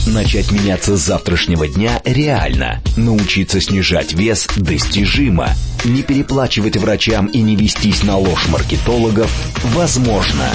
Начать меняться с завтрашнего дня реально. Научиться снижать вес достижимо. Не переплачивать врачам и не вестись на ложь маркетологов возможно.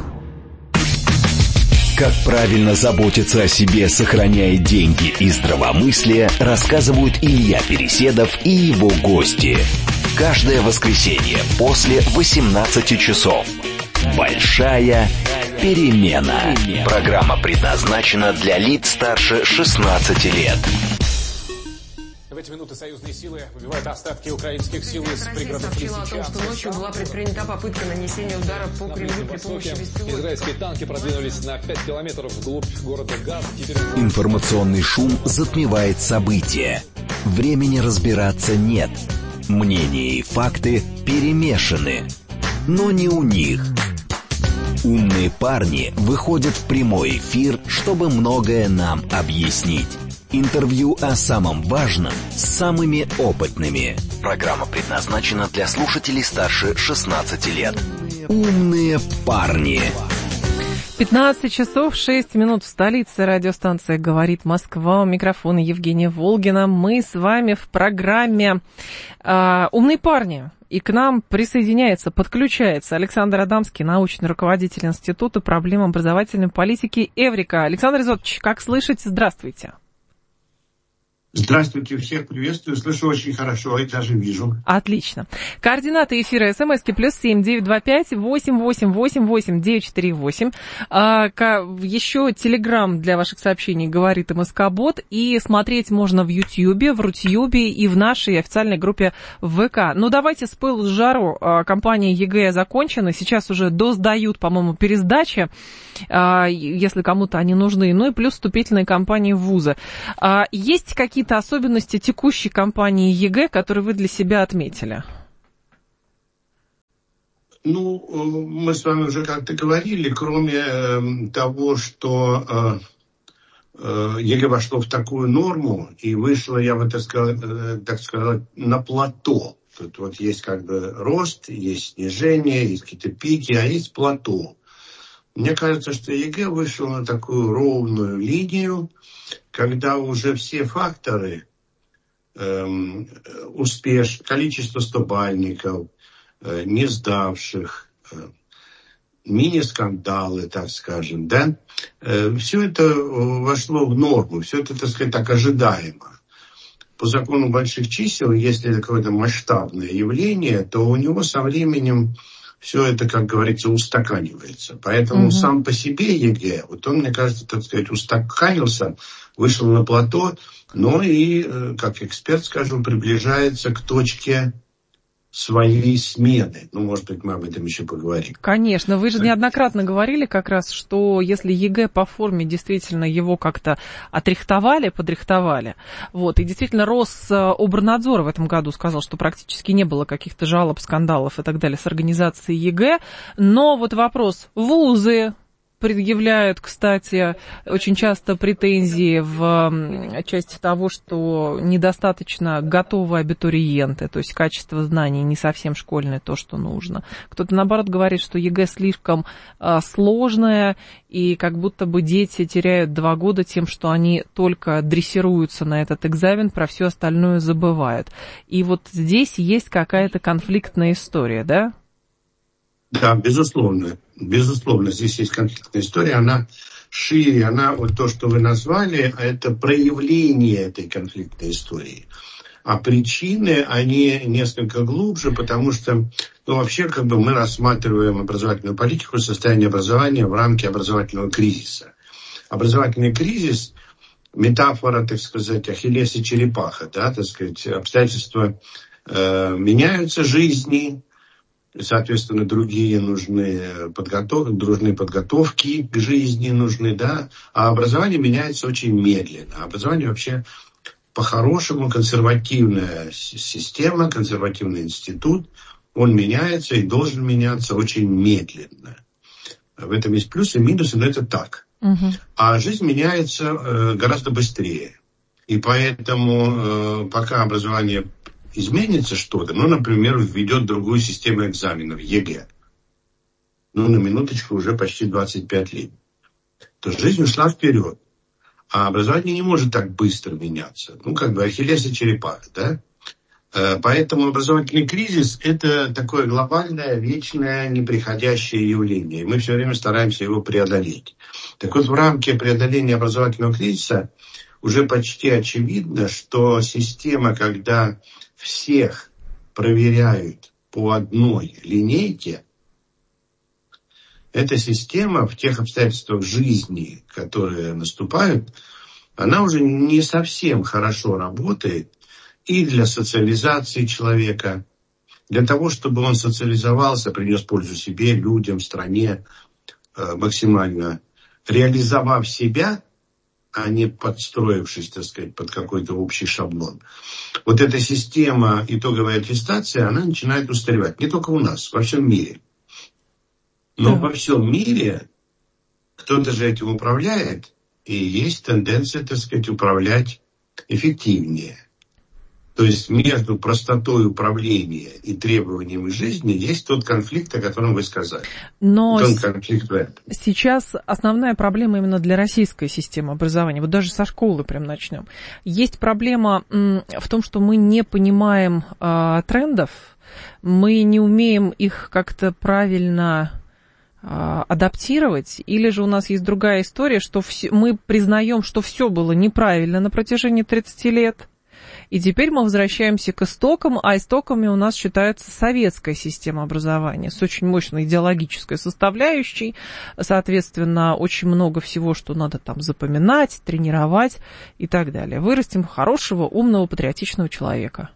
Как правильно заботиться о себе, сохраняя деньги и здравомыслие, рассказывают Илья Переседов и его гости. Каждое воскресенье после 18 часов. Большая перемена. Программа предназначена для лиц старше 16 лет. В эти минуты союзные силы выбивают остатки украинских сил из пригородов Лисичанска. Сообщила о том, что ночью была предпринята попытка нанесения удара по Кремлю при помощи беспилотников. Израильские танки продвинулись на 5 километров вглубь города Газ. Информационный шум затмевает события. Времени разбираться нет. Мнения и факты перемешаны. Но не у них. Умные парни выходят в прямой эфир, чтобы многое нам объяснить. Интервью о самом важном с самыми опытными. Программа предназначена для слушателей старше 16 лет. Умные парни. 15 часов 6 минут в столице. Радиостанция «Говорит Москва». У микрофона Евгения Волгина. Мы с вами в программе «Умные парни». И к нам присоединяется, подключается Александр Адамский, научный руководитель Института проблем образовательной политики «Эврика». Александр Изотович, как слышите? Здравствуйте. Здравствуйте, всех приветствую, слышу очень хорошо, и даже вижу. Отлично. Координаты эфира СМСки +7 925 888 8948. Еще телеграм для ваших сообщений говорит МСК-бот. И смотреть можно в Ютьюбе, в Рутьюбе и в нашей официальной группе в ВК. Ну, давайте с пылу с жару. Кампания ЕГЭ закончена. Сейчас уже досдают, по-моему, пересдачи, если кому-то они нужны. Ну и плюс вступительные кампании в вузы. Есть какие-то особенности текущей кампании ЕГЭ, которые вы для себя отметили? Ну, мы с вами уже как-то говорили, кроме того, что ЕГЭ вошло в такую норму и вышло, я бы так сказал, на плато. Тут вот есть как бы рост, есть снижение, есть какие-то пики, а есть плато. Мне кажется, что ЕГЭ вышел на такую ровную линию, когда уже все факторы, количество стобальников, не сдавших, мини-скандалы, так скажем, да, все это вошло в норму, все это, так сказать, так ожидаемо. По закону больших чисел, если это какое-то масштабное явление, то у него со временем все это, как говорится, устаканивается. Поэтому сам по себе ЕГЭ, вот он, мне кажется, так сказать, устаканился, вышел на плато, но и, как эксперт, скажем, приближается к точке своей смены. Ну, может быть, мы об этом еще поговорим. Конечно, вы же неоднократно говорили как раз, что если ЕГЭ по форме действительно его как-то отрихтовали, подрихтовали, вот, и действительно Рособорнадзор в этом году сказал, что практически не было каких-то жалоб, скандалов и так далее с организацией ЕГЭ, но вот вопрос, вузы предъявляют, кстати, очень часто претензии в части того, что недостаточно готовы абитуриенты, то есть качество знаний не совсем школьное, то, что нужно. Кто-то, наоборот, говорит, что ЕГЭ слишком сложное, и как будто бы дети теряют 2 года тем, что они только дрессируются на этот экзамен, про все остальное забывают. И вот здесь есть какая-то конфликтная история, да? Да, безусловно. Безусловно, здесь есть конфликтная история, она шире, она вот то, что вы назвали, это проявление этой конфликтной истории. А причины, они несколько глубже, потому что, ну, вообще, как бы мы рассматриваем образовательную политику, состояние образования в рамке образовательного кризиса. Образовательный кризис, метафора, так сказать, Ахиллес и черепаха, да, так сказать, обстоятельства меняются, жизни, соответственно, другие нужны подготовки к жизни нужны, да, а образование меняется очень медленно. Образование вообще по-хорошему консервативная система, консервативный институт, он меняется и должен меняться очень медленно. В этом есть плюсы и минусы, но это так. А жизнь меняется гораздо быстрее. И поэтому пока образование изменится что-то, ну, например, введет другую систему экзаменов, ЕГЭ, ну, на минуточку, уже почти 25 лет, то жизнь ушла вперед. А образование не может так быстро меняться. Ахиллес и черепаха, да? Поэтому образовательный кризис – это такое глобальное, вечное, неприходящее явление. И мы все время стараемся его преодолеть. Так вот, в рамке преодоления образовательного кризиса уже почти очевидно, что система, когда всех проверяют по одной линейке, эта система в тех обстоятельствах жизни, которые наступают, она уже не совсем хорошо работает и для социализации человека, для того, чтобы он социализовался, принес пользу себе, людям, стране максимально, реализовав себя, а не подстроившись, так сказать, под какой-то общий шаблон. Вот эта система итоговой аттестации, она начинает устаревать. Не только у нас, во всем мире. Но во всем мире кто-то же этим управляет, и есть тенденция, так сказать, управлять эффективнее. То есть между простотой управления и требованиями жизни есть тот конфликт, о котором вы сказали. Но сейчас основная проблема именно для российской системы образования, вот даже со школы прям начнем. Есть проблема в том, что мы не понимаем трендов, мы не умеем их как-то правильно адаптировать, или же у нас есть другая история, что мы признаем, что все было неправильно на протяжении 30 лет, и теперь мы возвращаемся к истокам, а истоками у нас считается советская система образования с очень мощной идеологической составляющей, соответственно, очень много всего, что надо там запоминать, тренировать и так далее. Вырастим хорошего, умного, патриотичного человека.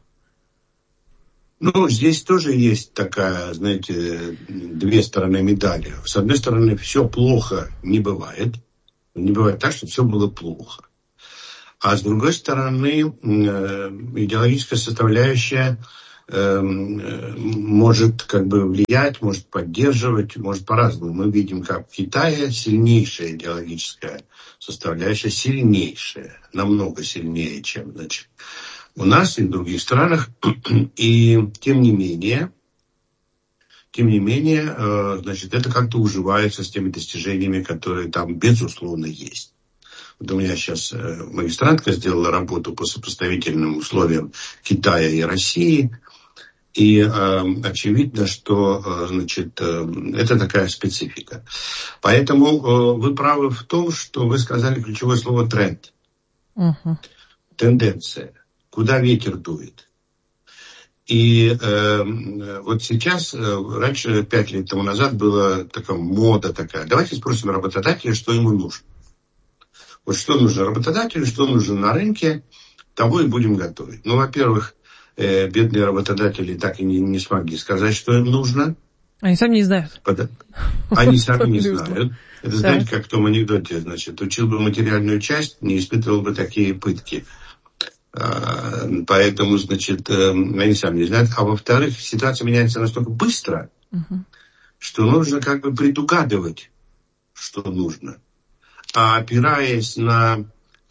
Здесь тоже есть такая, знаете, две стороны медали. С одной стороны, все плохо не бывает. Не бывает так, что все было плохо. А с другой стороны, идеологическая составляющая может влиять, может поддерживать, может по-разному. Мы видим, как в Китае сильнейшая идеологическая составляющая, сильнейшая, намного сильнее, чем, у нас и в других странах. И тем не менее, это как-то уживается с теми достижениями, которые там, безусловно, есть. Вот у меня сейчас магистрантка сделала работу по сопоставительным условиям Китая и России. И очевидно, что это такая специфика. Поэтому вы правы в том, что вы сказали ключевое слово «тренд». Угу. Тенденция. Куда ветер дует. И вот сейчас, раньше, 5 лет тому назад, была такая мода такая. Давайте спросим работодателя, что ему нужно. Вот что нужно работодателю, что нужно на рынке, того и будем готовить. Во-первых, бедные работодатели так и не смогли сказать, что им нужно. Они сами не знают. Они сами не знают. Это знаете, как в том анекдоте, учил бы материальную часть, не испытывал бы такие пытки. Поэтому, они сами не знают. А во-вторых, ситуация меняется настолько быстро, что нужно предугадывать, что нужно. А опираясь на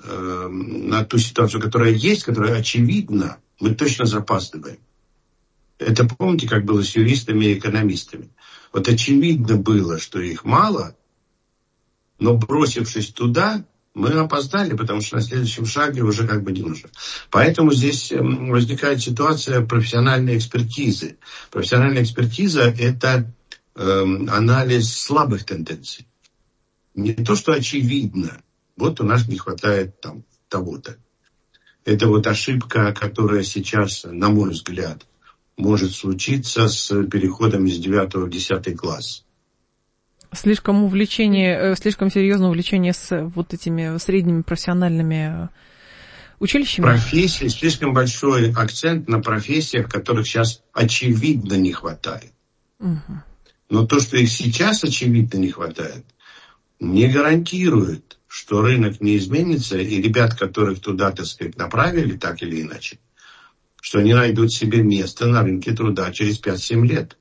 ту ситуацию, которая есть, которая очевидна, мы точно запаздываем. Это помните, как было с юристами и экономистами? Вот очевидно было, что их мало, но бросившись туда, мы опоздали, потому что на следующем шаге уже не нужно. Поэтому здесь возникает ситуация профессиональной экспертизы. Профессиональная экспертиза – это анализ слабых тенденций. Не то, что очевидно. Вот у нас не хватает того-то. Это ошибка, которая сейчас, на мой взгляд, может случиться с переходом из 9 в 10 класс. Слишком серьезное увлечение с этими средними профессиональными училищами? Профессии, слишком большой акцент на профессиях, которых сейчас очевидно не хватает. Угу. Но то, что их сейчас очевидно не хватает, не гарантирует, что рынок не изменится, и ребят, которых туда, направили так или иначе, что они найдут себе место на рынке труда через 5-7 лет.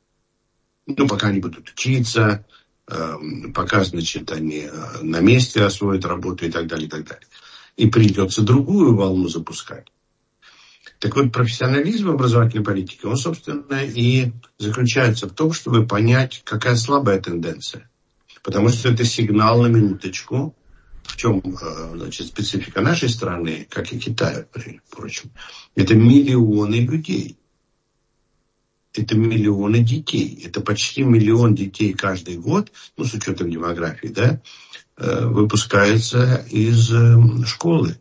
Пока они будут учиться, пока, они на месте освоят работу и так далее, и так далее. И придется другую волну запускать. Так вот, профессионализм образовательной политики, он, собственно, и заключается в том, чтобы понять, какая слабая тенденция. Потому что это сигнал на минуточку в чем, значит, специфика нашей страны, как и Китая, впрочем, это миллионы людей. Это миллионы детей. Это почти 1 миллион детей каждый год, ну, с учетом демографии, да, выпускается из школы.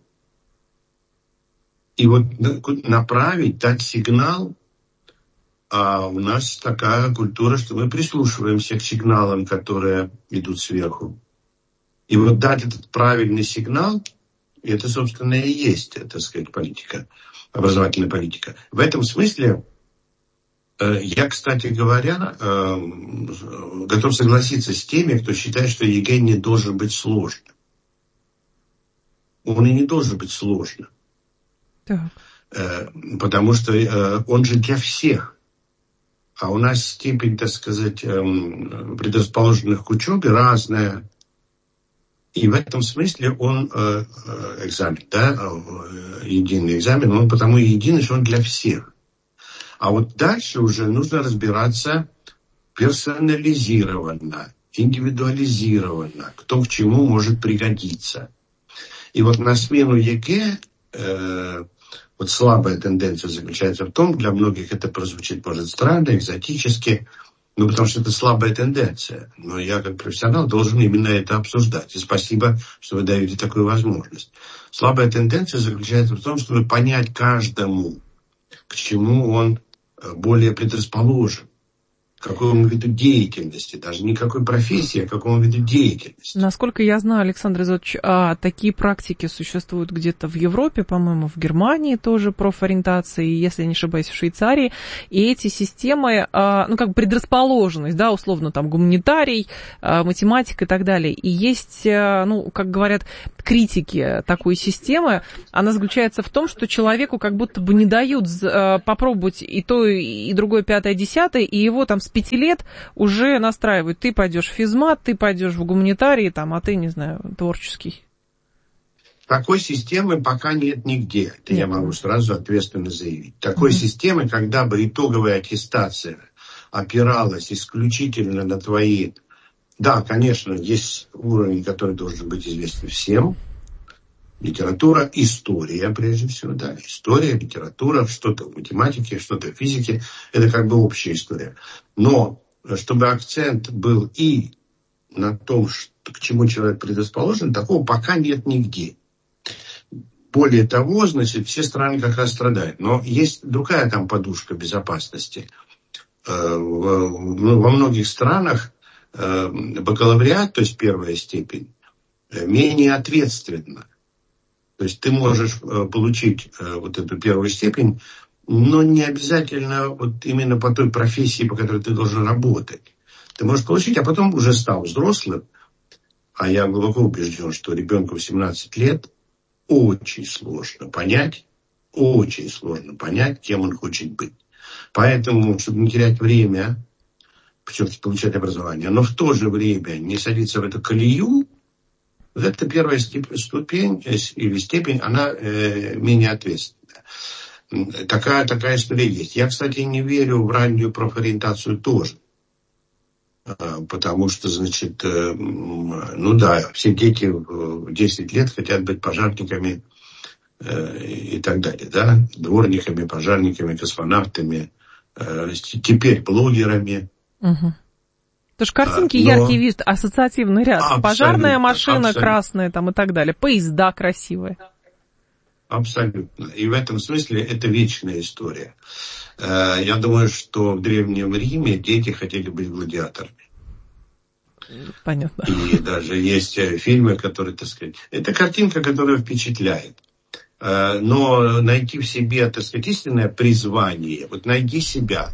И вот направить, дать сигнал, а у нас такая культура, что мы прислушиваемся к сигналам, которые идут сверху. И вот дать этот правильный сигнал, это, собственно, и есть, так сказать, политика, образовательная политика. В этом смысле я, кстати говоря, готов согласиться с теми, кто считает, что ЕГЭ не должен быть сложным. Он и не должен быть сложным. Так. Потому что он же для всех. А у нас степень, так сказать, предрасположенных к учебе разная. И в этом смысле он экзамен, да, единый экзамен, он потому и единый, что он для всех. А вот дальше уже нужно разбираться персонализированно, индивидуализированно, кто к чему может пригодиться. И вот на смену ЕГЭ вот слабая тенденция заключается в том, для многих это прозвучит, может, странно, экзотически, ну, потому что это слабая тенденция. Но я, как профессионал, должен именно это обсуждать. И спасибо, что вы даете такую возможность. Слабая тенденция заключается в том, чтобы понять каждому, к чему он более предрасположен. К какому виду деятельности, даже не какой профессии, а к какому виду деятельности. Насколько я знаю, Александр Изотович, такие практики существуют где-то в Европе, по-моему, в Германии тоже профориентации, если я не ошибаюсь, в Швейцарии. И эти системы, ну, как бы предрасположенность, да, условно, там, гуманитарий, математика и так далее. И есть, ну, как говорят критики такой системы, она заключается в том, что человеку как будто бы не дают попробовать и то, и другое, 5-е, 10-е, и его там с 5 лет уже настраивают. Ты пойдешь в физмат, ты пойдешь в гуманитарий, там, а ты, не знаю, творческий. Такой системы пока нет нигде. Это я могу сразу ответственно заявить. Такой системы, когда бы итоговая аттестация опиралась исключительно на твои... Да, конечно, есть уровень, который должен быть известен всем. Литература, история, прежде всего, да. История, литература, что-то в математике, что-то в физике. Это как бы общая история. Но чтобы акцент был и на том, к чему человек предрасположен, такого пока нет нигде. Более того, значит, все страны как раз страдают. Но есть другая там подушка безопасности. Во многих странах бакалавриат, то есть первая степень, менее ответственна. То есть ты можешь получить вот эту первую степень, но не обязательно вот именно по той профессии, по которой ты должен работать. Ты можешь получить, а потом уже стал взрослым. А я глубоко убежден, что ребенку в 17 лет очень сложно понять, кем он хочет быть. Поэтому, чтобы не терять время, все-таки получать образование, но в то же время не садиться в эту колею, вот эта первая ступень или степень, она менее ответственная. Такая история есть. Я, кстати, не верю в раннюю профориентацию тоже. Потому что, значит, ну да, все дети в 10 лет хотят быть пожарниками и так далее, да, дворниками, пожарниками, космонавтами, теперь блогерами. Угу. Потому что картинки яркие видят, ассоциативный ряд. Пожарная машина красная там и так далее. Поезда красивые. Абсолютно. И в этом смысле это вечная история. Я думаю, что в Древнем Риме дети хотели быть гладиаторами. Понятно. И даже есть фильмы, которые, так сказать... Это картинка, которая впечатляет. Но найти в себе, так сказать, истинное призвание, вот найти себя.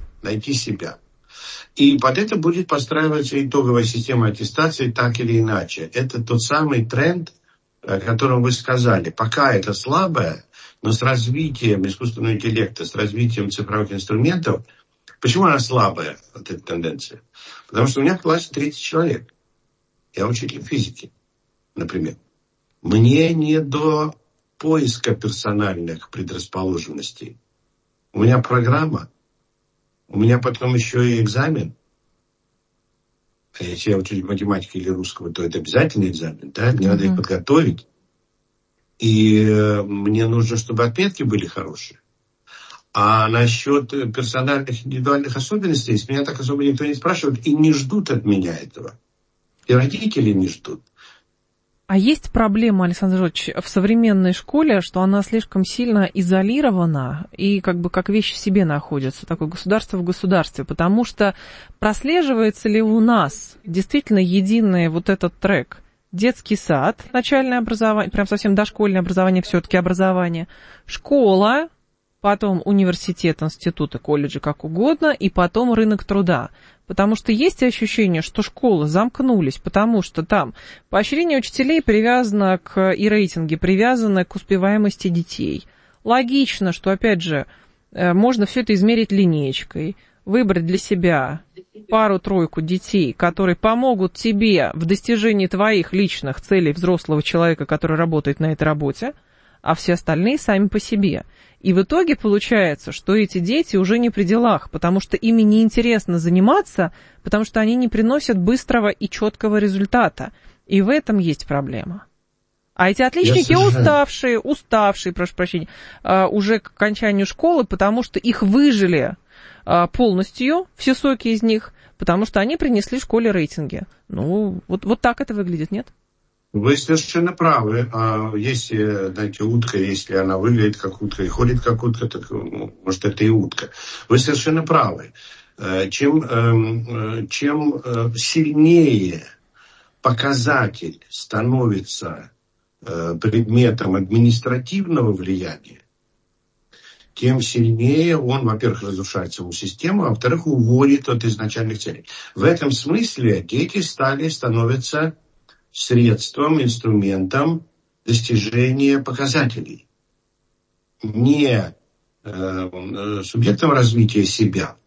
И под это будет подстраиваться итоговая система аттестации так или иначе. Это тот самый тренд, о котором вы сказали. Пока это слабое, но с развитием искусственного интеллекта, с развитием цифровых инструментов. Почему она слабая, вот эта тенденция? Потому что у меня в классе 30 человек. Я учитель физики, например. Мне не до поиска персональных предрасположенностей. У меня программа. У меня потом еще и экзамен. Если я учитель математики или русского, то это обязательный экзамен, да? Мне надо их подготовить. И мне нужно, чтобы отметки были хорошие. А насчет персональных, индивидуальных особенностей, с меня так особо никто не спрашивает и не ждут от меня этого. И родители не ждут. А есть проблема, Александр Жоржович, в современной школе, что она слишком сильно изолирована и как бы как вещь в себе находится, такое государство в государстве, потому что прослеживается ли у нас действительно единый вот этот трек? Детский сад, начальное образование, прям совсем дошкольное образование, все-таки образование, школа, потом университет, институты, колледжи, как угодно, и потом рынок труда. Потому что есть ощущение, что школы замкнулись, потому что там поощрение учителей привязано и рейтинги привязаны к успеваемости детей. Логично, что, опять же, можно все это измерить линеечкой, выбрать для себя пару-тройку детей, которые помогут тебе в достижении твоих личных целей взрослого человека, который работает на этой работе, а все остальные сами по себе. И в итоге получается, что эти дети уже не при делах, потому что ими неинтересно заниматься, потому что они не приносят быстрого и четкого результата. И в этом есть проблема. А эти отличники уставшие, прошу прощения, уже к окончанию школы, потому что их выжили полностью, все соки из них, потому что они принесли школе рейтинги. Ну, вот так это выглядит, нет? Вы совершенно правы. Если, знаете, утка, если она выглядит как утка и ходит как утка, так, может, это и утка. Вы совершенно правы. Чем сильнее показатель становится предметом административного влияния, тем сильнее он, во-первых, разрушает саму систему, а во-вторых, уводит от изначальных целей. В этом смысле дети становятся средством, инструментом достижения показателей. Не субъектом развития себя,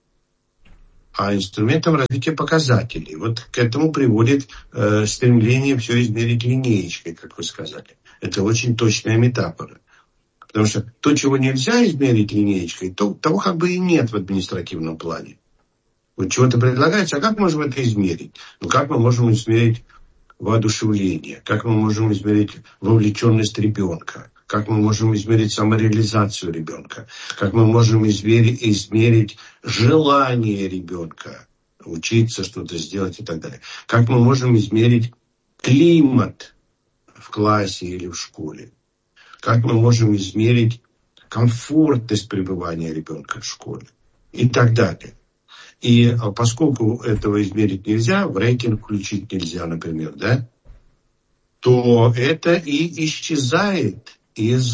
а инструментом развития показателей. Вот к этому приводит стремление все измерить линеечкой, как вы сказали. Это очень точная метафора. Потому что то, чего нельзя измерить линеечкой, того как бы и нет в административном плане. Вот чего-то предлагается, а как можем это измерить? Ну, как мы можем измерить воодушевление? Как мы можем измерить вовлеченность ребенка? Как мы можем измерить самореализацию ребенка? Как мы можем измерить желание ребенка учиться, что-то сделать и так далее? Как мы можем измерить климат в классе или в школе? Как мы можем измерить комфортность пребывания ребенка в школе? И так далее. И поскольку этого измерить нельзя, в рейтинг включить нельзя, например, да, то это и исчезает из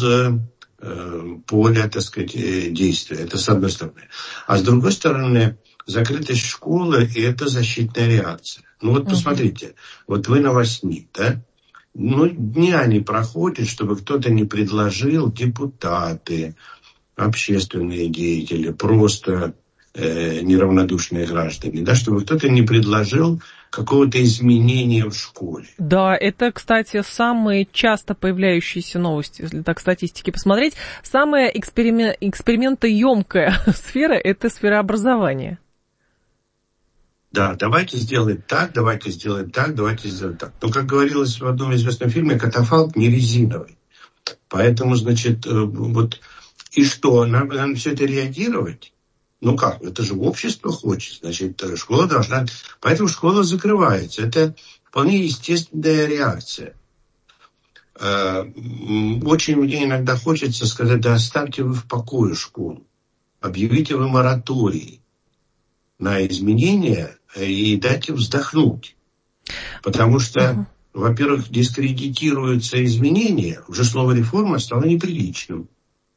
поля, так сказать, действия. Это с одной стороны. А с другой стороны, закрытость школы – это защитная реакция. Ну вот посмотрите, вот вы на 8, да? Ну, дня не проходит, чтобы кто-то не предложил, депутаты, общественные деятели, просто неравнодушные граждане, да, чтобы кто-то не предложил какого-то изменения в школе. Да, это, кстати, самые часто появляющиеся новости, если так статистики посмотреть. Самая экспериментоемкая сфера – это сфера образования. Да, давайте сделаем так, давайте сделаем так, давайте сделаем так. Но, как говорилось в одном известном фильме, катафалк не резиновый. Поэтому, значит, вот и что, нам все это реагировать? Ну как, это же общество хочет, значит, школа должна... Поэтому школа закрывается. Это вполне естественная реакция. Очень мне иногда хочется сказать, да оставьте вы в покое школу. Объявите вы мораторий на изменения и дайте вздохнуть. Потому что, во-первых, дискредитируются изменения. Уже слово реформа стало неприличным.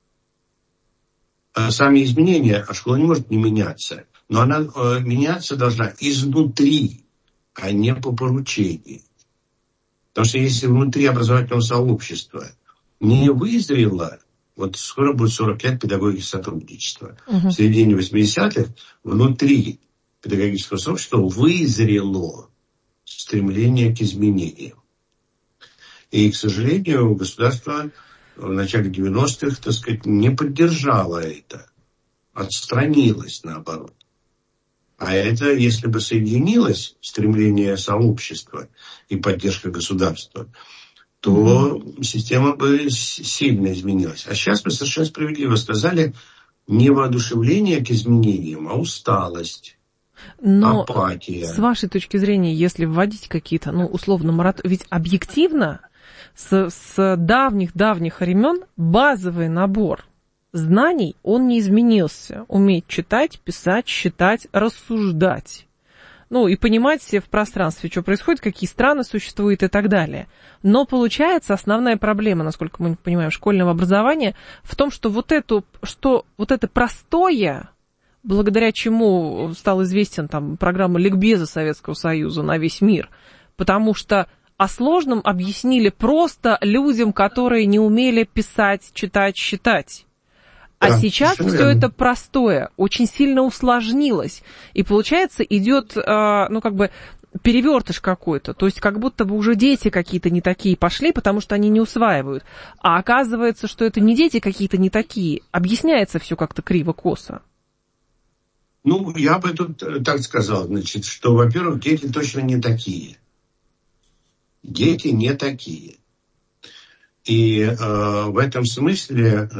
Сами изменения, а школа не может не меняться. Но она меняться должна изнутри, а не по поручению. Потому что если внутри образовательного сообщества не вызрело, вот скоро будет 40 лет педагогики сотрудничества. В середине 80-х внутри педагогического сообщества вызрело стремление к изменениям. И, к сожалению, государство в начале 90-х, так сказать, не поддержало это. Отстранилось, наоборот. А это, если бы соединилось стремление сообщества и поддержка государства, то система бы сильно изменилась. А сейчас вы совершенно справедливо сказали, не воодушевление к изменениям, а усталость, апатия. С вашей точки зрения, если вводить какие-то, условно, ведь объективно с давних-давних времен базовый набор знаний, он не изменился. Уметь читать, писать, считать, рассуждать. И понимать в пространстве, что происходит, какие страны существуют и так далее. Но получается, основная проблема, насколько мы понимаем, школьного образования в том, что вот это простое, благодаря чему стал известен программа ликбеза Советского Союза на весь мир, потому что о сложном объяснили просто людям, которые не умели писать, читать, считать. А сейчас все это простое, очень сильно усложнилось. И получается, идет, перевертыш какой-то. То есть, как будто бы уже дети какие-то не такие пошли, потому что они не усваивают. А оказывается, что это не дети какие-то не такие. Объясняется все как-то криво-косо. Я бы тут так сказал, что, во-первых, дети точно не такие. Дети не такие. И в этом смысле...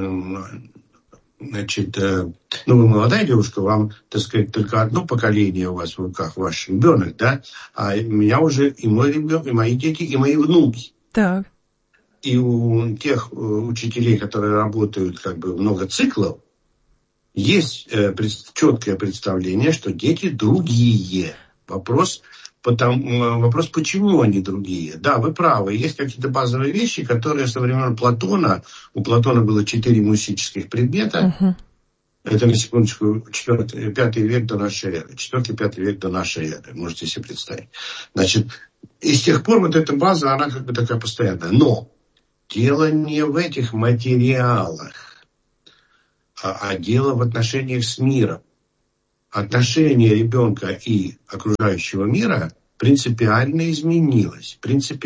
вы молодая девушка, вам, так сказать, только одно поколение у вас в руках, ваш ребенок, да? А у меня уже и мой ребенок, и мои дети, и мои внуки. Так. И у тех учителей, которые работают много циклов, есть четкое представление, что дети другие. Вопрос, почему они другие. Да, вы правы, есть какие-то базовые вещи, которые со времен Платона, у Платона было 4 мусических предмета, это, на секундочку, 4-5 век до нашей эры, 4-5 век до нашей эры, можете себе представить. И с тех пор вот эта база, она такая постоянная. Но дело не в этих материалах, а дело в отношениях с миром. Отношение ребенка и окружающего мира принципиально изменилось.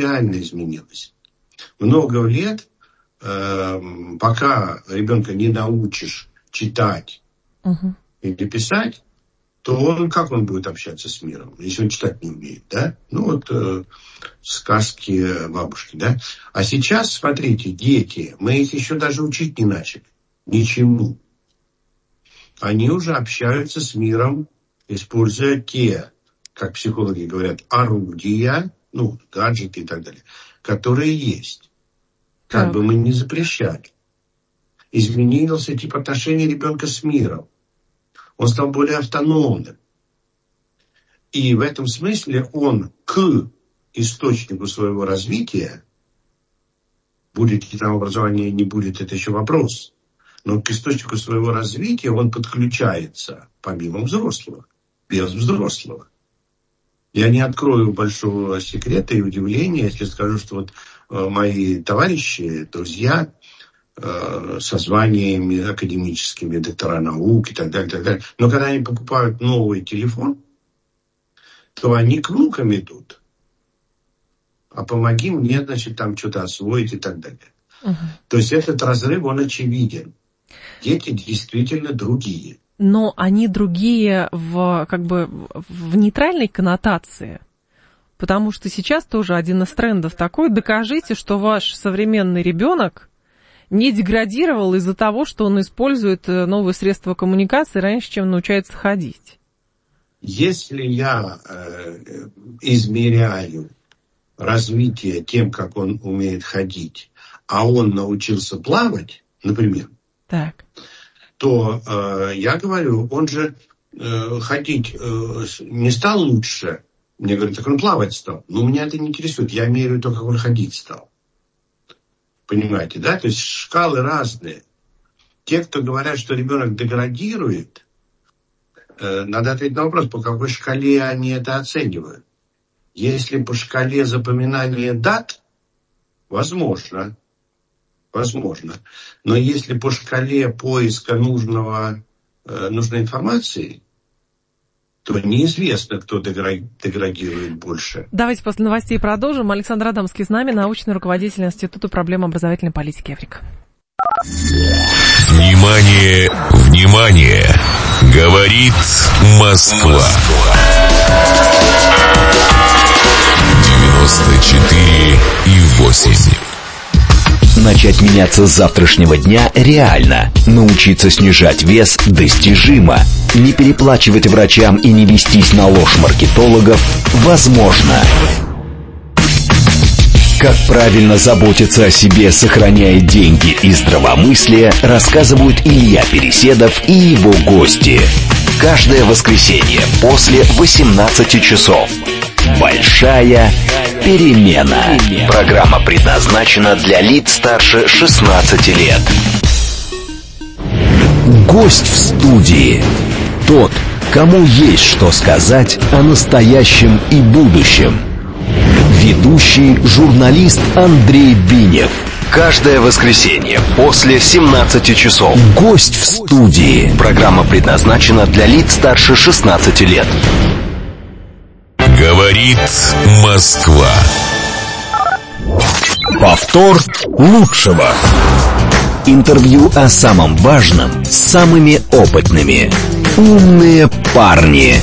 Много лет, пока ребенка не научишь читать или писать, то как он будет общаться с миром, если он читать не умеет, да? Сказки бабушки, да? А сейчас, смотрите, дети, мы их еще даже учить не начали. Ничему. Они уже общаются с миром, используя те, как психологи говорят, орудия, гаджеты и так далее, которые есть. Как бы мы ни запрещали. Изменился тип отношений ребенка с миром. Он стал более автономным. И в этом смысле он к источнику своего развития, будет ли там образование, не будет, это еще вопрос. Но к источнику своего развития он подключается, помимо взрослого, без взрослого. Я не открою большого секрета и удивления, если скажу, что мои товарищи, друзья со званиями академическими, доктора наук и так далее, но когда они покупают новый телефон, то они к внукам идут. А помоги мне, там что-то освоить и так далее. То есть этот разрыв, он очевиден. Дети действительно другие. Но они другие в нейтральной коннотации. Потому что сейчас тоже один из трендов такой: докажите, что ваш современный ребенок не деградировал из-за того, что он использует новые средства коммуникации раньше, чем научается ходить. Если я измеряю развитие тем, как он умеет ходить, а он научился плавать, например, то я говорю, он же ходить не стал лучше. Мне говорят, так он плавать стал. Но меня это не интересует. Я меряю то, как он ходить стал. Понимаете, да? То есть шкалы разные. Те, кто говорят, что ребенок деградирует, надо ответить на вопрос, по какой шкале они это оценивают. Если по шкале запоминания дат, возможно. Но если по шкале поиска нужной информации, то неизвестно, кто деградирует больше. Давайте после новостей продолжим. Александр Адамский с нами, научный руководитель Института проблем образовательной политики Эврика. Внимание! Говорит Москва. 94,8. Начать меняться с завтрашнего дня реально. Научиться снижать вес достижимо. Не переплачивать врачам и не вестись на ложь маркетологов возможно. Как правильно заботиться о себе, сохраняя деньги и здравомыслие, рассказывают Илья Переседов и его гости. Каждое воскресенье после 18 часов. Большая перемена. Программа предназначена для лиц старше 16 лет. Гость в студии. Тот, кому есть что сказать о настоящем и будущем. Ведущий журналист Андрей Бинев. Каждое воскресенье после 17 часов. Гость в студии. Программа предназначена для лиц старше 16 лет. Говорит Москва. Повтор лучшего. Интервью о самом важном с самыми опытными. Умные парни.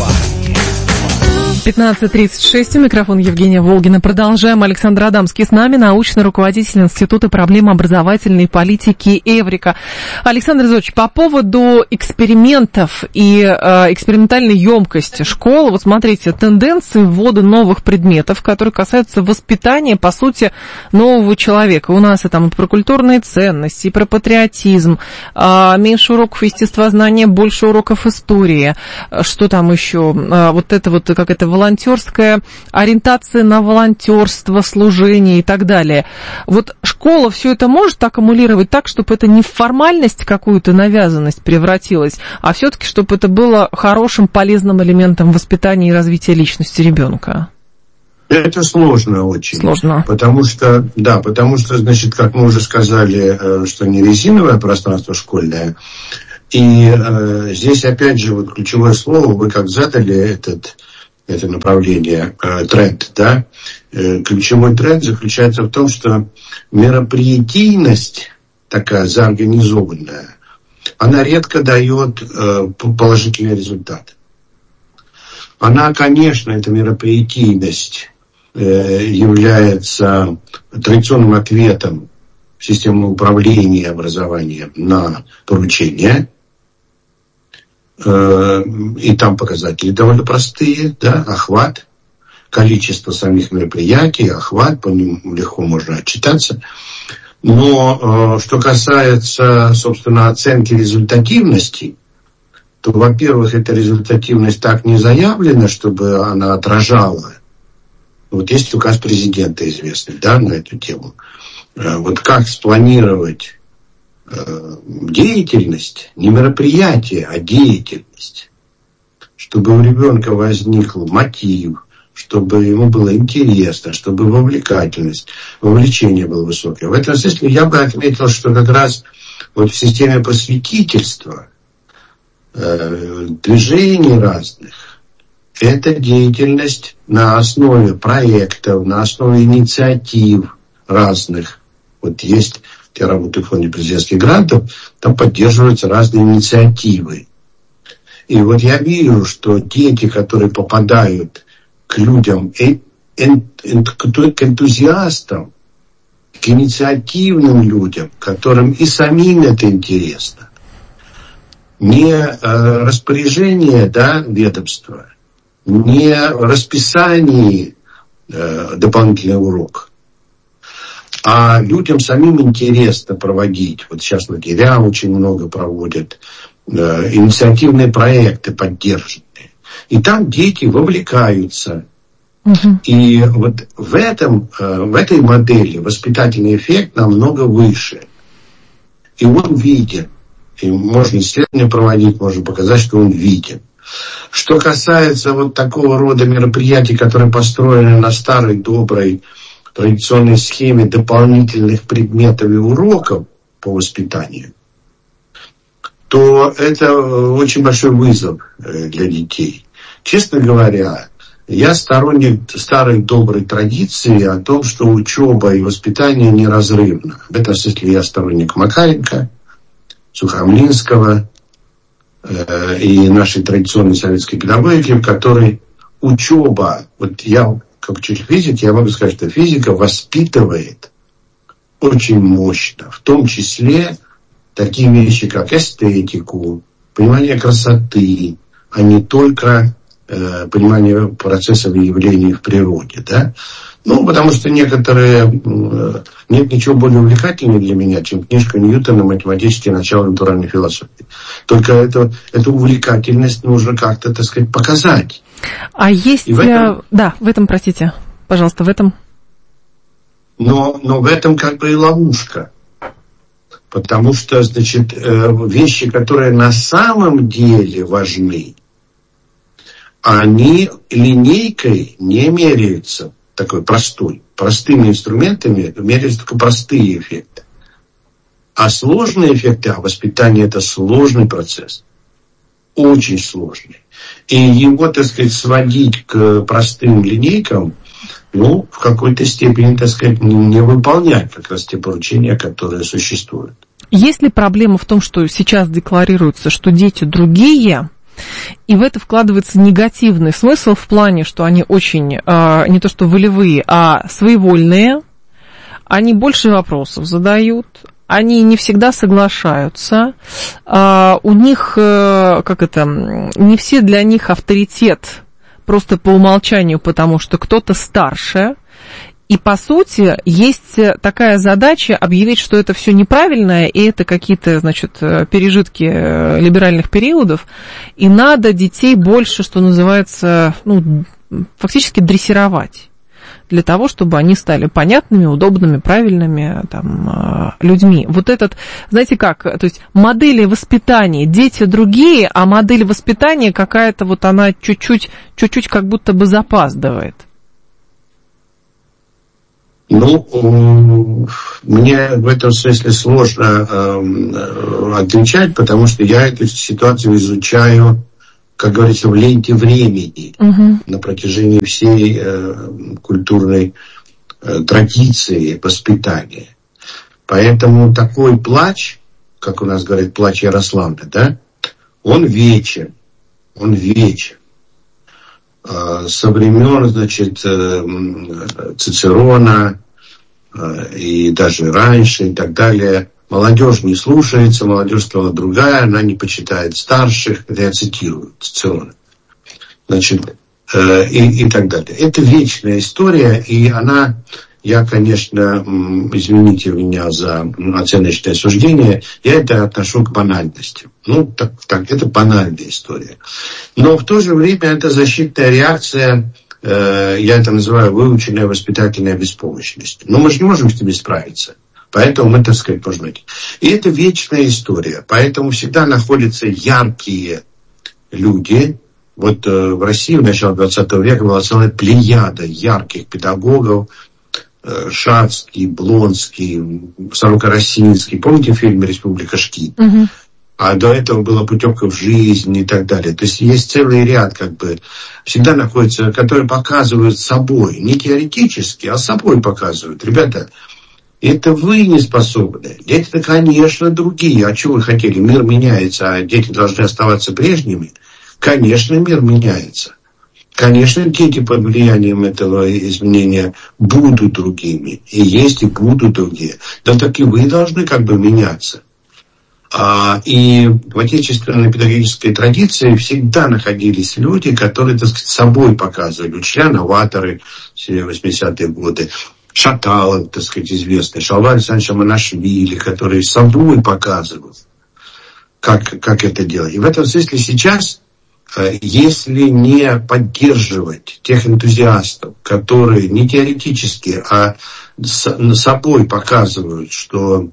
15:36, у микрофона Евгения Волгина. Продолжаем. Александр Адамский с нами, научный руководитель Института проблем образовательной политики «Эврика». Александр Зодович, по поводу экспериментов и экспериментальной емкости школ, вот смотрите, тенденции ввода новых предметов, которые касаются воспитания, по сути, нового человека. У нас и там про культурные ценности, и про патриотизм, меньше уроков естествознания, больше уроков истории. Что там еще? Вот это вот, как это, волонтерская ориентация на волонтерство, служение и так далее. Вот школа все это может аккумулировать так, чтобы это не в формальность какую-то навязанность превратилось, а все-таки, чтобы это было хорошим, полезным элементом воспитания и развития личности ребенка? Это сложно очень. Сложно. Потому что, значит, как мы уже сказали, что не резиновое пространство школьное. И здесь, опять же, вот ключевое слово, вы как задали это направление, тренд, да? Ключевой тренд заключается в том, что мероприятийность, такая заорганизованная, она редко дает положительный результат. Она, конечно, эта мероприятийность является традиционным ответом системы управления образованием на поручения. И там показатели довольно простые, да, охват, количество самих мероприятий, охват, по ним легко можно отчитаться. Но что касается, собственно, оценки результативности, то, во-первых, эта результативность так не заявлена, чтобы она отражала. Вот есть указ президента известный, да, на эту тему. Вот как спланировать деятельность, не мероприятие, а деятельность, чтобы у ребенка возникл мотив, чтобы ему было интересно, чтобы вовлечение было высокое. В этом смысле я бы отметил, что как раз вот в системе просветительства, движений разных, это деятельность на основе проектов, на основе инициатив разных. Вот есть, я работаю в фонде президентских грантов, там поддерживаются разные инициативы. И вот я вижу, что дети, которые попадают к людям, к энтузиастам, к инициативным людям, которым и самим это интересно, не распоряжение, да, ведомства, не расписание дополнительный урок, а людям самим интересно проводить. Вот сейчас лагеря очень много проводят, инициативные проекты поддержанные. И там дети вовлекаются. И вот в этой модели воспитательный эффект намного выше. И он виден. И можно исследования проводить, можно показать, что он виден. Что касается вот такого рода мероприятий, которые построены на старой доброй традиционной схеме дополнительных предметов и уроков по воспитанию, то это очень большой вызов для детей. Честно говоря, я сторонник старой доброй традиции о том, что учеба и воспитание неразрывно. В этом смысле я сторонник Макаренко, Сухомлинского, и нашей традиционной советской педагогики, в которой учеба, вот я как учитель физики, я могу сказать, что физика воспитывает очень мощно, в том числе такие вещи, как эстетику, понимание красоты, а не только понимание процессов и явлений в природе, да? Ну, потому что нет ничего более увлекательного для меня, чем книжка Ньютона «Математические начала натуральной философии». Только эту увлекательность нужно как-то, так сказать, показать. А есть... Да, в этом, простите, пожалуйста, в этом... Но в этом как бы и ловушка. Потому что, значит, вещи, которые на самом деле важны, они линейкой не меряются такой простыми инструментами, меряются только простые эффекты. А сложные эффекты, воспитание — это сложный процесс, очень сложный. И его, так сказать, сводить к простым линейкам, в какой-то степени, так сказать, не выполнять как раз те поручения, которые существуют. Есть ли проблема в том, что сейчас декларируется, что дети другие, и в это вкладывается негативный смысл в плане, что они очень, не то что волевые, а своевольные, они больше вопросов задают, они не всегда соглашаются, у них, не все для них авторитет, просто по умолчанию, потому что кто-то старше. И, по сути, есть такая задача объявить, что это все неправильно, и это какие-то, значит, пережитки либеральных периодов, и надо детей больше, что называется, фактически дрессировать, для того, чтобы они стали понятными, удобными, правильными людьми. Вот этот, знаете как, то есть модели воспитания, дети другие, а модель воспитания какая-то она чуть-чуть как будто бы запаздывает. Мне в этом смысле сложно отвечать, потому что я эту ситуацию изучаю, как говорится, в ленте времени, на протяжении всей культурной традиции воспитания. Поэтому такой плач, как у нас говорят, плач Ярославны, да, он вечен. Со времен, значит, Цицерона и даже раньше и так далее, молодежь не слушается, молодежь стала другая, она не почитает старших, это я цитирую Цицерона, значит, и так далее. Это вечная история, и она, я, конечно, извините меня за оценочное суждение, я это отношу к банальности. Это банальная история. Но в то же время это защитная реакция, я это называю выученная воспитательная беспомощность. Но мы же не можем с ними справиться. Поэтому мы, так сказать, можем найти. И это вечная история. Поэтому всегда находятся яркие люди. Вот в России в начале 20 века была целая плеяда ярких педагогов. Шацкий, Блонский, Сорокоросинский. Помните фильм «Республика Шкит»? А до этого была «Путевка в жизнь» и так далее. То есть есть целый ряд, всегда находятся, которые показывают собой, не теоретически, а собой показывают. Ребята, это вы не способны. Дети-то, конечно, другие. А что вы хотели? Мир меняется, а дети должны оставаться прежними. Конечно, мир меняется. Конечно, дети под влиянием этого изменения будут другими. И есть, и будут другие. Да так и вы должны меняться. И в отечественной педагогической традиции всегда находились люди, которые, так сказать, собой показывали. Учителя-новаторы в 80-е годы. Шаталов, так сказать, известный. Шалва Александрович Аманашвили, которые собой показывают, как это делать. И в этом смысле сейчас, если не поддерживать тех энтузиастов, которые не теоретически, а собой показывают, что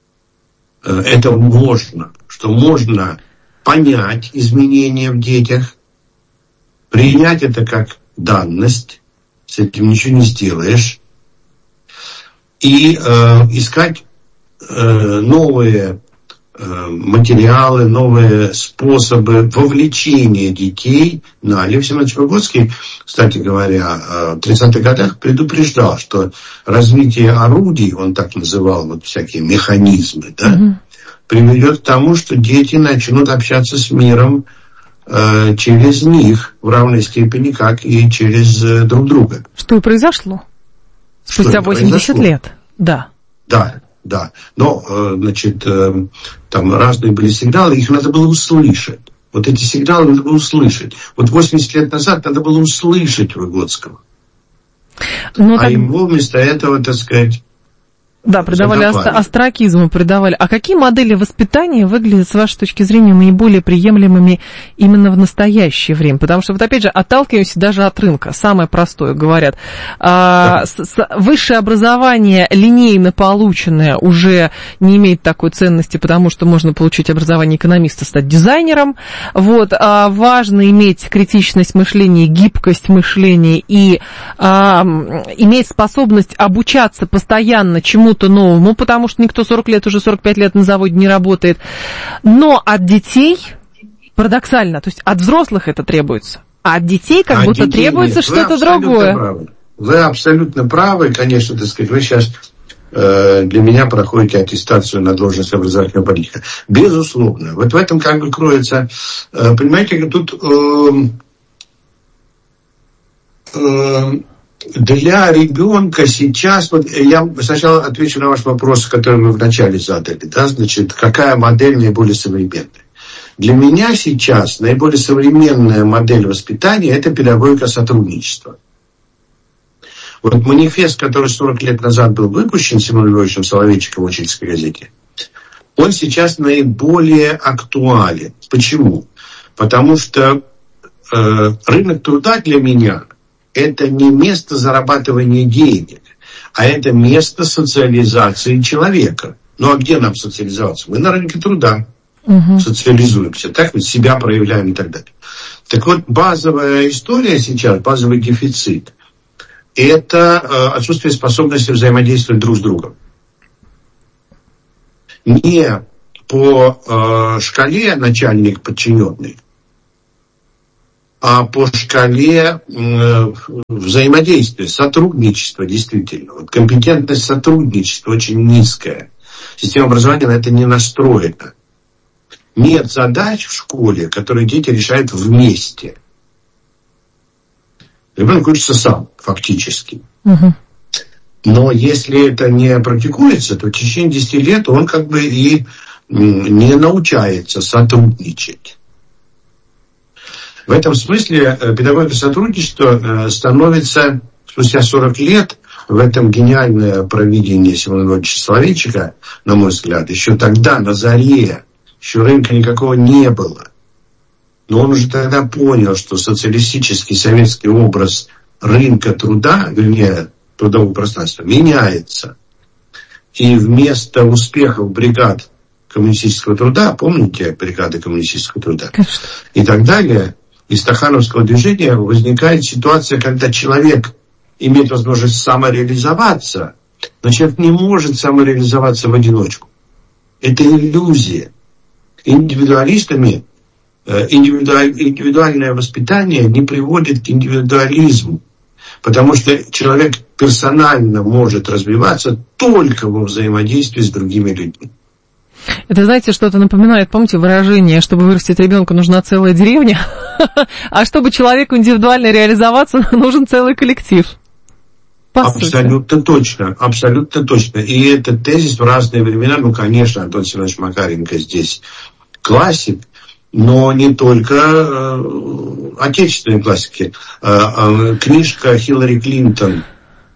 это можно, что можно понять изменения в детях, принять это как данность, с этим ничего не сделаешь, и искать новые материалы, новые способы вовлечения детей. Лев Семенович Выгодский, кстати говоря, в 30-х годах предупреждал, что развитие орудий, он так называл всякие механизмы, да, приведет к тому, что дети начнут общаться с миром через них в равной степени, как и через друг друга. Что и произошло спустя 80 лет. Да. Да. Но, значит, там разные были сигналы, их надо было услышать. Вот эти сигналы надо было услышать. Вот 80 лет назад надо было услышать Выгодского. Его вместо этого, так сказать... Да, придавали остракизму, придавали. А какие модели воспитания выглядят, с вашей точки зрения, наиболее приемлемыми именно в настоящее время? Потому что, вот опять же, отталкиваемся даже от рынка. Самое простое, говорят. Высшее образование, линейно полученное, уже не имеет такой ценности, потому что можно получить образование экономиста, стать дизайнером. Вот. Важно иметь критичность мышления, гибкость мышления и иметь способность обучаться постоянно чему-то новому, потому что никто 40 лет, уже 45 лет на заводе не работает. Но от детей, парадоксально, то есть от взрослых это требуется, а от детей как будто требуется что-то другое. Правы. Вы абсолютно правы, конечно, так сказать, вы сейчас для меня проходите аттестацию на должность образовательного политика. Безусловно. Вот в этом как бы кроется, понимаете, тут... Для ребенка сейчас, вот я сначала отвечу на ваш вопрос, который вы вначале задали, да, значит, какая модель наиболее современная. Для меня сейчас наиболее современная модель воспитания – это педагогика сотрудничества. Вот манифест, который 40 лет назад был выпущен Семеном Львовичем Соловейчиком в учительской газете, он сейчас наиболее актуален. Почему? Потому что рынок труда для меня – это не место зарабатывания денег, а это место социализации человека. Ну, а где нам социализоваться? Мы на рынке труда социализуемся, так ведь себя проявляем и так далее. Так вот, базовая история сейчас, базовый дефицит, это отсутствие способности взаимодействовать друг с другом. Не по шкале начальник-подчиненный, а по шкале взаимодействия, сотрудничества, действительно. Вот компетентность сотрудничества очень низкая. Система образования на это не настроена. Нет задач в школе, которые дети решают вместе. Ребенок учится сам, фактически. Но если это не практикуется, то в течение 10 лет он как бы и не научается сотрудничать. В этом смысле педагогика сотрудничества становится спустя 40 лет, в этом гениальное провидение Семена Львовича Соловейчика, на мой взгляд, еще тогда, на заре, еще рынка никакого не было. Но он уже тогда понял, что социалистический советский образ рынка труда, вернее, трудового пространства, меняется. И вместо успехов бригад коммунистического труда, помните бригады коммунистического труда, и так далее, из стахановского движения возникает ситуация, когда человек имеет возможность самореализоваться, но человек не может самореализоваться в одиночку. Это иллюзия. Индивидуалистами индивидуальное воспитание не приводит к индивидуализму, потому что человек персонально может развиваться только во взаимодействии с другими людьми. Это, знаете, что-то напоминает, помните выражение, чтобы вырастить ребенка, нужна целая деревня, а чтобы человеку индивидуально реализоваться, нужен целый коллектив. Абсолютно точно, абсолютно точно. И этот тезис в разные времена, ну, конечно, Антон Семенович Макаренко здесь классик, но не только отечественные классики. Книжка Хиллари Клинтон,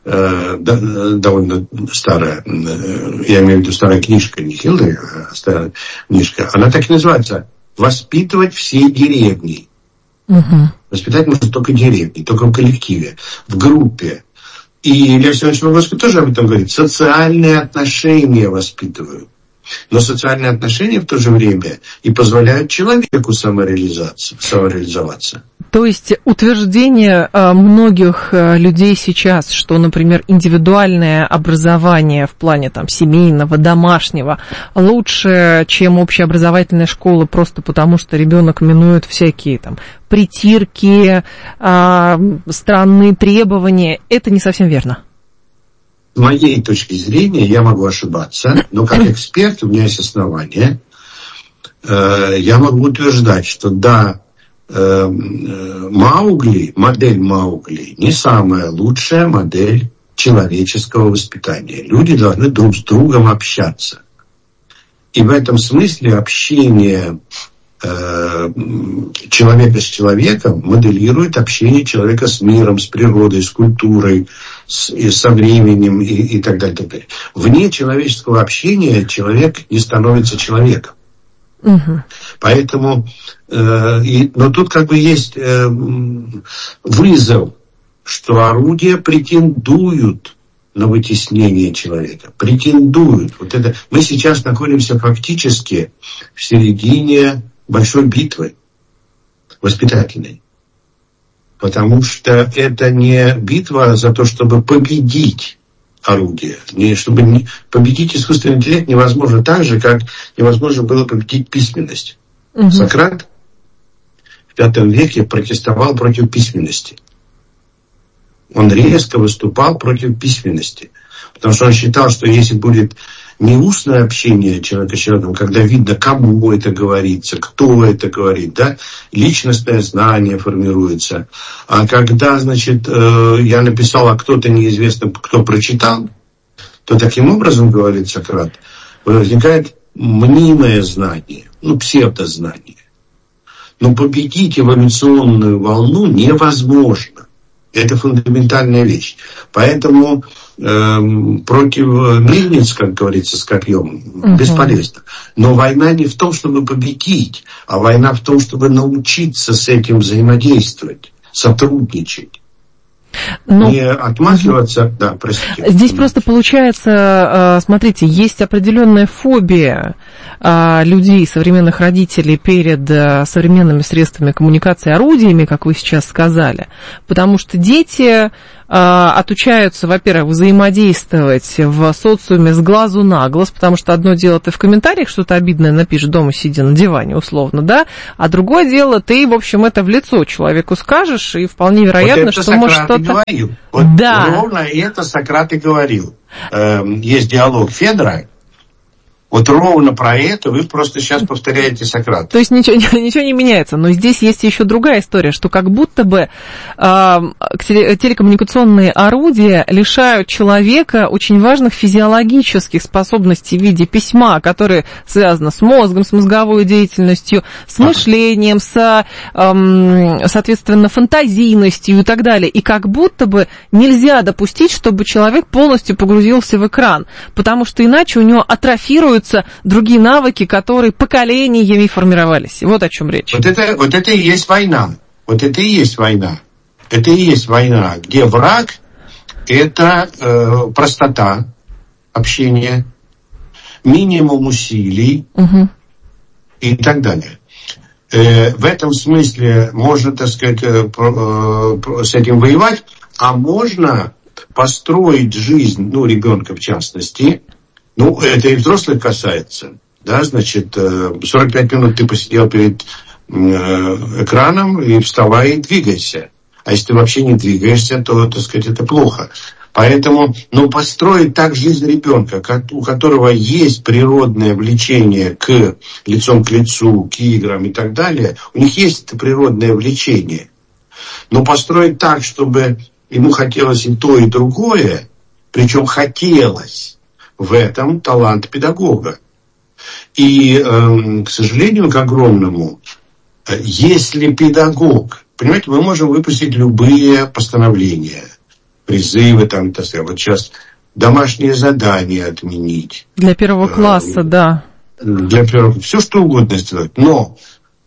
довольно старая, я имею в виду старая книжка, не Хиллари, а старая книжка, она так и называется «Воспитывать всей деревней». Воспитать можно только деревни, только в коллективе, в группе. И Лев Семенович Выгодский тоже об этом говорит. Социальные отношения воспитывают. Но социальные отношения в то же время и позволяют человеку самореализоваться. То есть утверждение многих людей сейчас, что, например, индивидуальное образование в плане там, семейного, домашнего лучше, чем общеобразовательная школа, просто потому что ребенок минует всякие там притирки, странные требования, это не совсем верно. С моей точки зрения, я могу ошибаться, но как эксперт у меня есть основания. Я могу утверждать, что да, Маугли, модель Маугли, не самая лучшая модель человеческого воспитания. Люди должны друг с другом общаться. И в этом смысле общение человека с человеком моделирует общение человека с миром, с природой, с культурой, со временем и так далее, так далее. Вне человеческого общения человек не становится человеком. Угу. Поэтому, но тут как бы есть вызов, что орудия претендуют на вытеснение человека. Претендуют. Вот это. Мы сейчас находимся фактически в середине большой битвы воспитательной. Потому что это не битва за то, чтобы победить орудие. Чтобы победить искусственный интеллект невозможно так же, как невозможно было победить письменность. Угу. Сократ в V веке протестовал против письменности. Он резко выступал против письменности. Потому что он считал, что если будет не устное общение человека с человеком, когда видно, кому это говорится, кто это говорит, да, личностное знание формируется. А когда, значит, я написал, а кто-то неизвестно, кто прочитал, то таким образом, говорит Сократ, возникает мнимое знание, псевдознание. Но победить эволюционную волну невозможно. Это фундаментальная вещь. Поэтому против мельниц, как говорится, с копьем, бесполезно. Но война не в том, чтобы победить, а война в том, чтобы научиться с этим взаимодействовать, сотрудничать. Не отмахиваться, да, простите. Здесь просто получается, смотрите, есть определенная фобия людей, современных родителей перед современными средствами коммуникации, орудиями, как вы сейчас сказали, потому что дети отучаются, во-первых, взаимодействовать в социуме с глазу на глаз, потому что одно дело ты в комментариях что-то обидное напишешь, дома сидя на диване, условно, да, а другое дело ты, в общем, это в лицо человеку скажешь, и вполне вероятно, вот что может что-то... Говорил. Вот да. Ровно это Сократ и говорил. Есть диалог Федора. Вот ровно про это вы просто сейчас повторяете Сократа. То есть ничего не меняется. Но здесь есть еще другая история, что как будто бы телекоммуникационные орудия лишают человека очень важных физиологических способностей в виде письма, которые связаны с мозгом, с мозговой деятельностью, с мышлением, с, соответственно, фантазийностью и так далее. И как будто бы нельзя допустить, чтобы человек полностью погрузился в экран, потому что иначе у него атрофирует другие навыки, которые поколениями формировались. Вот о чем речь. Вот это и есть война. Вот это и есть война. Это и есть война, где враг – это простота общения, минимум усилий и так далее. В этом смысле можно, так сказать, с этим воевать, а можно построить жизнь, ребенка в частности. Это и взрослых касается. Да, значит, 45 минут ты посидел перед экраном и вставай и двигайся. А если ты вообще не двигаешься, то, так сказать, это плохо. Поэтому, построить так жизнь ребенка, у которого есть природное влечение лицом к лицу, к играм и так далее, у них есть это природное влечение. Но построить так, чтобы ему хотелось и то, и другое, причем хотелось, в этом талант педагога. И, к сожалению, к огромному, если педагог... Понимаете, мы можем выпустить любые постановления, призывы, вот сейчас домашние задания отменить. Для первого класса, да. Для первого... Все, что угодно сделать. Но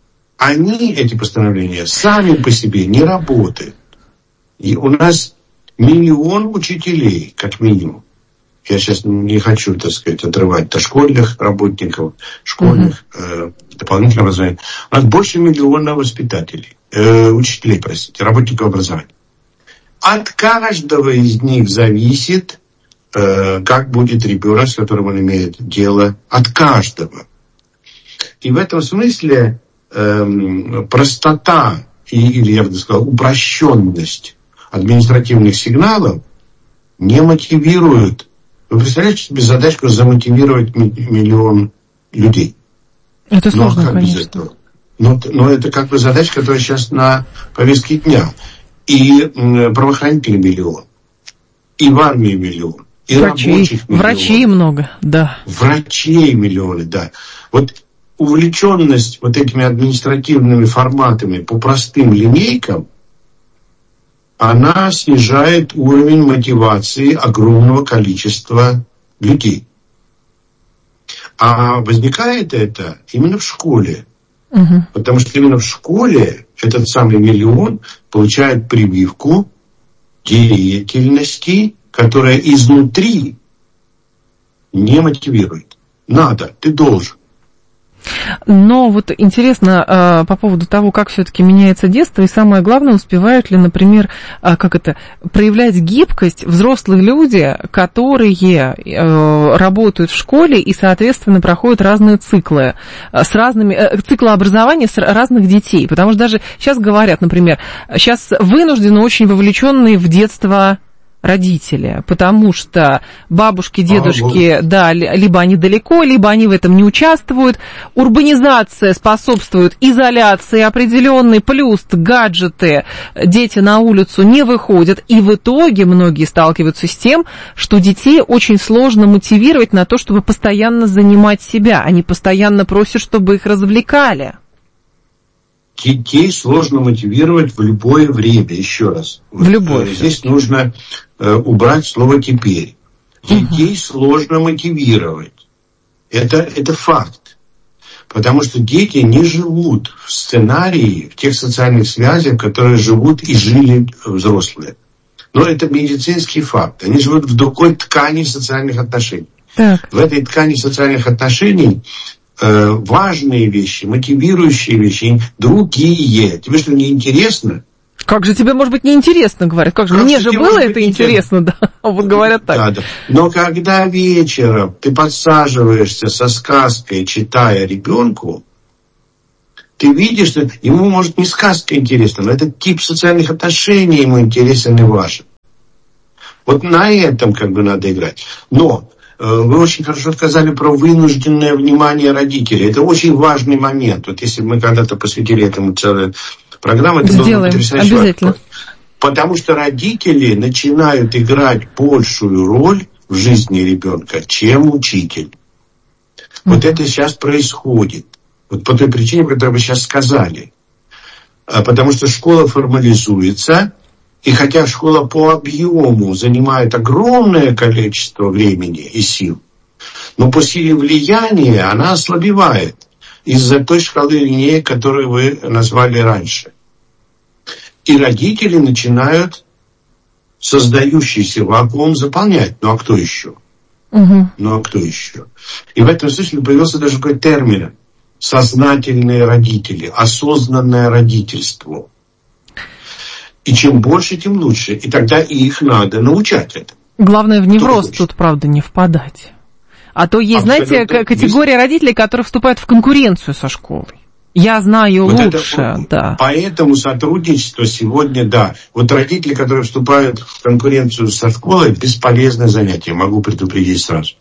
эти постановления, сами по себе не работают. И у нас 1 миллион учителей, как минимум. Я сейчас не хочу, так сказать, отрывать дошкольных работников, школьных, дополнительного образования. У нас больше 1 миллиона воспитателей, учителей, работников образования. От каждого из них зависит, как будет ребенок, с которым он имеет дело. От каждого. И в этом смысле простота, или, я бы сказал, упрощенность административных сигналов не мотивируют. Вы представляете себе задачку замотивировать миллион людей? Это сложно, конечно. Но это как бы задача, которая сейчас на повестке дня. И правоохранителей миллион, и в армии миллион, и рабочих миллион. Врачей много, да. Врачей миллионы, да. Вот увлеченность вот этими административными форматами по простым линейкам, она снижает уровень мотивации огромного количества людей. А возникает это именно в школе. Угу. Потому что именно в школе этот самый миллион получает прививку деятельности, которая изнутри не мотивирует. Надо, ты должен. Но вот интересно по поводу того, как все-таки меняется детство, и самое главное, успевают ли, например, проявлять гибкость взрослые люди, которые работают в школе и, соответственно, проходят разные циклы, циклы образования с разных детей. Потому что даже сейчас говорят, например, сейчас вынуждены очень вовлеченные в детство родители, потому что бабушки, дедушки, да, либо они далеко, либо они в этом не участвуют. Урбанизация способствует изоляции определенной, плюс гаджеты, дети на улицу не выходят, и в итоге многие сталкиваются с тем, что детей очень сложно мотивировать на то, чтобы постоянно занимать себя. Они постоянно просят, чтобы их развлекали. Детей сложно мотивировать в любое время, еще раз. В любое. Здесь нужно убрать слово «теперь». Детей сложно мотивировать. Это факт. Потому что дети не живут в сценарии, в тех социальных связях, в которых живут и жили взрослые. Но это медицинский факт. Они живут в другой ткани социальных отношений. Так. В этой ткани социальных отношений важные вещи, мотивирующие вещи, другие. Тебе что, не интересно? Как же тебе, может быть, неинтересно, говорят? Как же мне же было это интересно, да? Вот говорят так. Да, да. Но когда вечером ты подсаживаешься со сказкой, читая ребенку, ты видишь, что ему, может, не сказка интересна, но этот тип социальных отношений ему интересен и важен. Вот на этом как бы надо играть. Но вы очень хорошо сказали про вынужденное внимание родителей. Это очень важный момент. Вот если бы мы когда-то посвятили этому целую программу, это было бы потрясающе. Обязательно. Потому что родители начинают играть большую роль в жизни ребенка, чем учитель. Вот это сейчас происходит. Вот по той причине, которую вы сейчас сказали. Потому что школа формализуется. И хотя школа по объему занимает огромное количество времени и сил, но по силе влияния она ослабевает из-за той шкалы линеек, которую вы назвали раньше. И родители начинают создающийся вакуум заполнять. Ну а кто еще? Ну а кто еще? И в этом смысле появился даже такой термин – сознательные родители, осознанное родительство. И чем больше, тем лучше. И тогда их надо научать этому. Главное в невроз тут, правда, не впадать. А то есть, знаете, категория родителей, которые вступают в конкуренцию со школой. Я знаю вот лучше, да. Поэтому сотрудничество сегодня, да. Вот родители, которые вступают в конкуренцию со школой, бесполезное занятие, могу предупредить сразу.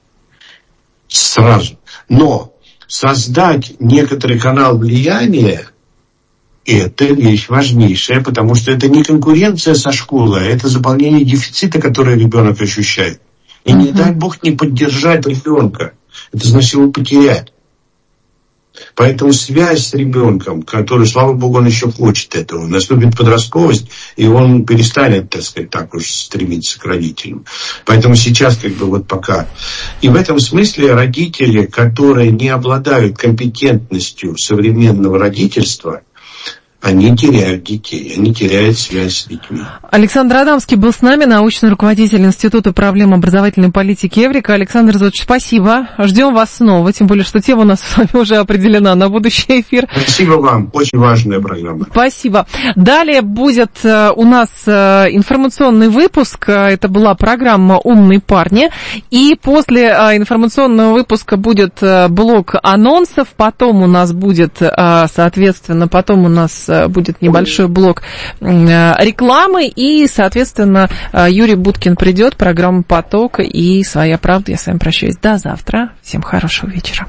Сразу. Но создать некоторый канал влияния, это вещь важнейшая, потому что это не конкуренция со школой, а это заполнение дефицита, который ребенок ощущает. И не дай бог не поддержать ребенка. Это значит его потерять. Поэтому связь с ребенком, который, слава богу, он еще хочет этого, наступит подростковость, и он перестанет, так сказать, так уж стремиться к родителям. Поэтому сейчас как бы вот пока. И в этом смысле родители, которые не обладают компетентностью современного родительства, они теряют детей, они теряют связь с детьми. Александр Адамский был с нами, научный руководитель Института проблем образовательной политики Эврика. Александр Зотович, спасибо. Ждем вас снова, тем более, что тема у нас с вами уже определена на будущий эфир. Спасибо вам, очень важная программа. Спасибо. Далее будет у нас информационный выпуск. Это была программа «Умные парни». И после информационного выпуска будет блок анонсов. Потом у нас будет, соответственно, будет небольшой блок рекламы, и, соответственно, Юрий Буткин придет, программа «Поток» и «Своя правда». Я с вами прощаюсь до завтра. Всем хорошего вечера.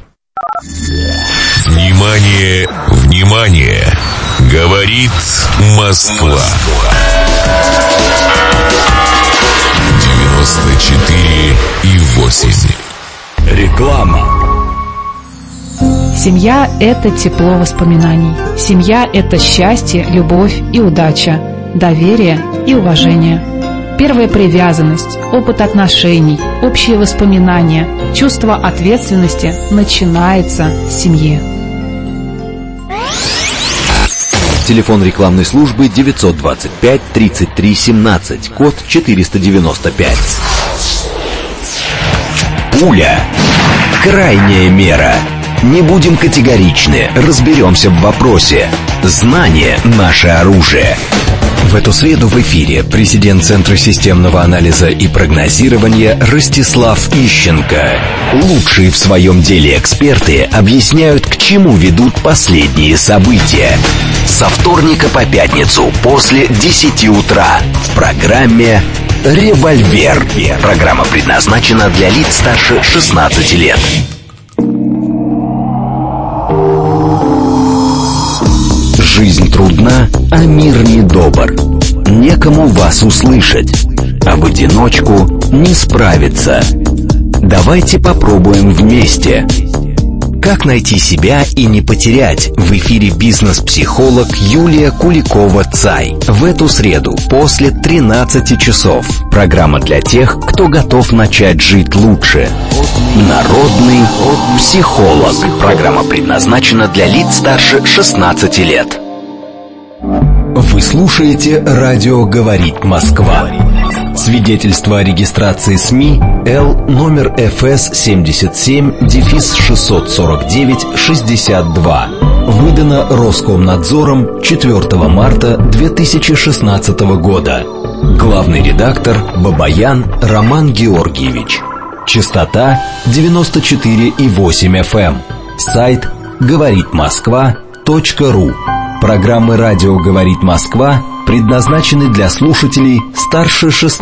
Внимание, внимание! Говорит Москва. 94,8. Реклама. Семья – это тепло воспоминаний. Семья – это счастье, любовь и удача, доверие и уважение. Первая привязанность, опыт отношений, общие воспоминания, чувство ответственности начинается с семьи. Телефон рекламной службы 925 33 17, код 495. Пуля. Крайняя мера. Не будем категоричны, разберемся в вопросе. Знание – наше оружие. В эту среду в эфире президент Центра системного анализа и прогнозирования Ростислав Ищенко. Лучшие в своем деле эксперты объясняют, к чему ведут последние события. Со вторника по пятницу после 10 утра в программе «Револьвер». Программа предназначена для лиц старше 16 лет. Жизнь трудна, а мир недобр. Некому вас услышать, а в одиночку не справиться. Давайте попробуем вместе. Как найти себя и не потерять? В эфире бизнес-психолог Юлия Куликова-Цай. В эту среду после 13 часов. Программа для тех, кто готов начать жить лучше. Народный психолог. Программа предназначена для лиц старше 16 лет. Вы слушаете «Радио говорит Москва». Свидетельство о регистрации СМИ Л номер ФС 77-649-62. Выдано Роскомнадзором 4 марта 2016 года. Главный редактор Бабаян Роман Георгиевич. Частота 94,8 FM. Сайт говоритмосква.ру. Программы «Радио говорит Москва» предназначены для слушателей старше 16